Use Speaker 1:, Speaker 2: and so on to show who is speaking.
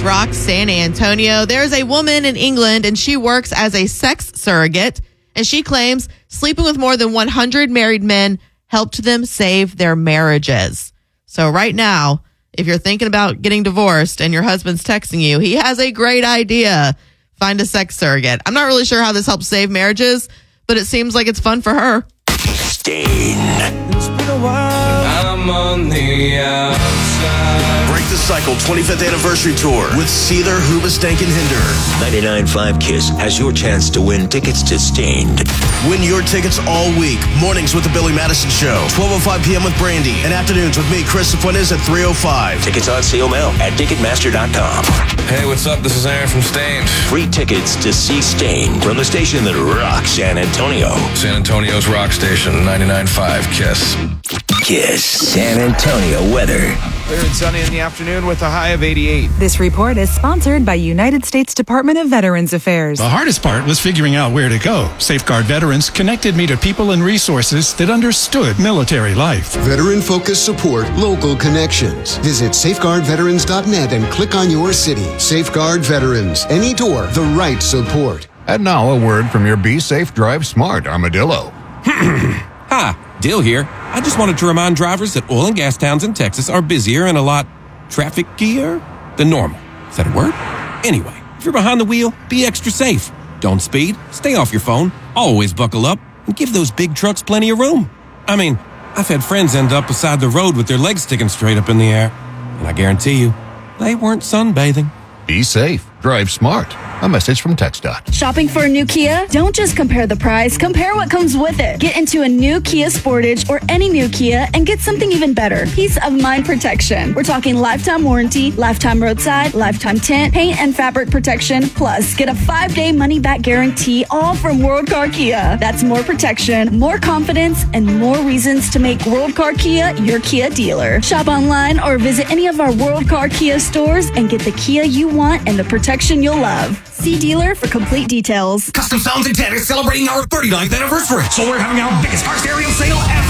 Speaker 1: Sports Rock San Antonio. There's a woman in England, and she works as a sex surrogate, and she claims sleeping with more than 100 married men helped them save their marriages. So right now, if you're thinking about getting divorced and your husband's texting you, he has a great idea. Find a sex surrogate. I'm not really sure how this helps save marriages, but it seems like it's fun for her.
Speaker 2: Stain. It's been a while. I'm on the outside.
Speaker 3: Break the Cycle 25th Anniversary Tour with Seether, Hoobastank, and Hinder.
Speaker 2: 99.5 KISS has your chance to win tickets to Stained.
Speaker 3: Win your tickets all week. Mornings with the Billy Madison Show. 12:05 p.m. with Brandy. And afternoons with me, Chris Fuentes at 3:05.
Speaker 2: Tickets on sale now at Ticketmaster.com.
Speaker 4: Hey, what's up? This is Aaron from Stained.
Speaker 2: Free tickets to see Stained from the station that rocks San Antonio.
Speaker 4: San Antonio's rock station, 99.5 KISS.
Speaker 2: KISS San Antonio weather.
Speaker 5: Clear and sunny in the afternoon with a high of 88.
Speaker 6: This report is sponsored by United States Department of Veterans Affairs.
Speaker 7: The hardest part was figuring out where to go. Safeguard Veterans connected me to people and resources that understood military life.
Speaker 8: Veteran-focused support, local connections. Visit safeguardveterans.net and click on your city. Safeguard Veterans. Any door, the right support.
Speaker 9: And now a word from your Be Safe Drive Smart Armadillo.
Speaker 10: Hi, Dill here. I just wanted to remind drivers that oil and gas towns in Texas are busier and a lot traffic-ier than normal. Is that a word? Anyway, if you're behind the wheel, be extra safe. Don't speed, stay off your phone, always buckle up, and give those big trucks plenty of room. I mean, I've had friends end up beside the road with their legs sticking straight up in the air. And I guarantee you, they weren't sunbathing.
Speaker 9: Be safe. Drive smart. A message from TxDOT.
Speaker 11: Shopping for a new Kia? Don't just compare the price, compare what comes with it. Get into a new Kia Sportage or any new Kia and get something even better. Peace of mind protection. We're talking lifetime warranty, lifetime roadside, lifetime tint, paint and fabric protection, plus get a 5-day money-back guarantee, all from World Car Kia. That's more protection, more confidence, and more reasons to make World Car Kia your Kia dealer. Shop online or visit any of our World Car Kia stores and get the Kia you want and the protection you'll love. See dealer for complete details.
Speaker 12: Custom Sounds in 10 is celebrating our 39th anniversary, so we're having our biggest car stereo sale ever.